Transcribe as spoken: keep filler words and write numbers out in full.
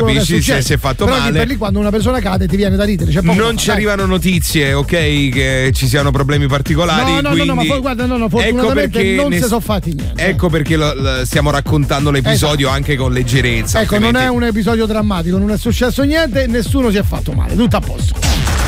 capisci se si è fatto però male. Però per lì quando una persona cade ti viene da ridere. C'è poco non da, ci dai. arrivano notizie, ok, che ci siano problemi particolari. No, no, quindi... no, no, ma poi, guarda, no, no, fortunatamente ecco non ne... si sono fatti niente. Ecco perché lo, lo, stiamo raccontando l'episodio esatto. anche con leggerezza. Ecco, altrimenti... non è un episodio drammatico, non è successo niente, nessuno si è fatto male, tutto a posto.